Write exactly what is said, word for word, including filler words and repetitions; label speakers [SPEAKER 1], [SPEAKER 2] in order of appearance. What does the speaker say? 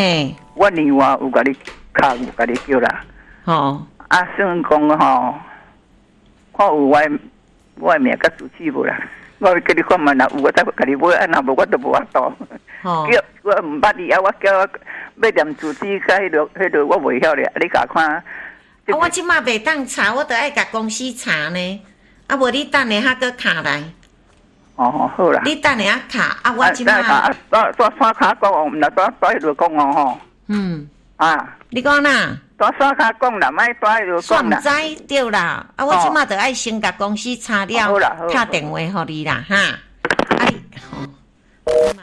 [SPEAKER 1] 嘿，
[SPEAKER 2] 我另外有甲你卡，有甲你叫啦。
[SPEAKER 1] 吼，
[SPEAKER 2] 啊，算讲吼，看有我我名甲主持无啦。我叫你看嘛，若有我再甲你买，啊，若无我都无法度。
[SPEAKER 1] 吼，
[SPEAKER 2] 叫我毋捌你啊，我叫我要念主持，甲迄落迄落我袂晓咧，你甲看。
[SPEAKER 1] 啊，我即马袂当查，我得爱甲公司查呢。啊，无你等下哈个卡来。
[SPEAKER 2] 哦，好啦。
[SPEAKER 1] 你等下卡啊，我即马。
[SPEAKER 2] 啊，带带山卡讲哦，毋若带带迄落讲哦吼。
[SPEAKER 1] 嗯。
[SPEAKER 2] 啊。
[SPEAKER 1] 你讲哪？
[SPEAKER 2] 带山卡讲啦，莫带迄落讲啦。
[SPEAKER 1] 煞毋知对啦，啊，我即马得爱先甲公司查了，打电话互你啦，哈。啊，你吼。